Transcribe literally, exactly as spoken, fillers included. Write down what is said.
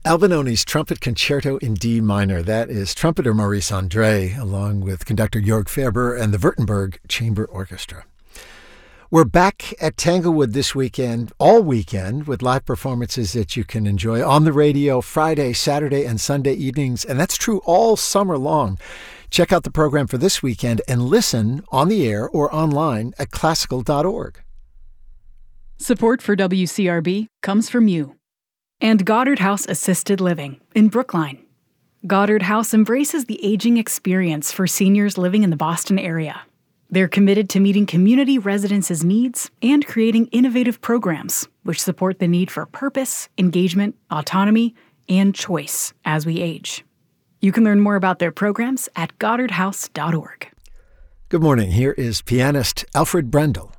Albinoni's Trumpet Concerto in D minor. That is trumpeter Maurice Andre, along with conductor Jörg Ferber and the Württemberg Chamber Orchestra. We're back at Tanglewood this weekend, all weekend, with live performances that you can enjoy on the radio Friday, Saturday, and Sunday evenings, and that's true all summer long. Check out the program for this weekend and listen on the air or online at classical dot org. Support for W C R B comes from you and Goddard House Assisted Living in Brookline. Goddard House embraces the aging experience for seniors living in the Boston area. They're committed to meeting community residents' needs and creating innovative programs which support the need for purpose, engagement, autonomy, and choice as we age. You can learn more about their programs at goddard house dot org. Good morning. Here is pianist Alfred Brendel.